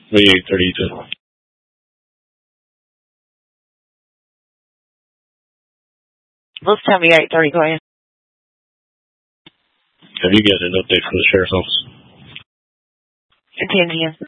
Maybe 8:30 to. Let's tell me 8:30. Go ahead. Have you got an update from the sheriff's office? Continue.